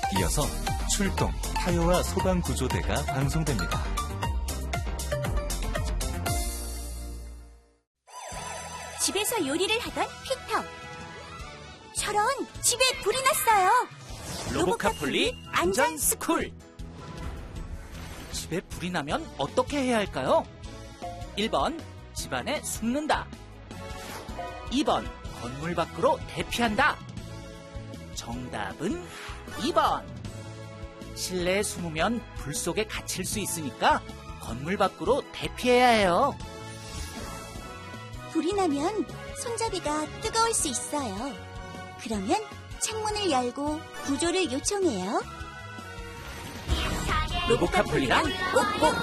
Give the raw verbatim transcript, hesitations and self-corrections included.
이어서 출동, 타요와 소방구조대가 방송됩니다. 집에서 요리를 하던 피터. 저런, 집에 불이 났어요. 로보카폴리 안전스쿨. 집에 불이 나면 어떻게 해야 할까요? 일 번 집안에 숨는다. 이 번 건물 밖으로 대피한다. 정답은 이 번. 실내에 숨으면 불 속에 갇힐 수 있으니까 건물 밖으로 대피해야 해요. 불이 나면 손잡이가 뜨거울 수 있어요. 그러면 창문을 열고 구조를 요청해요. 로보카폴리랑 꼭꼭